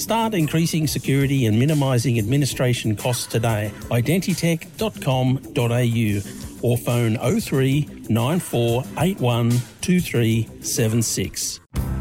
Start increasing security and minimising administration costs today. Identitech.com.au or phone 03 9481 2376.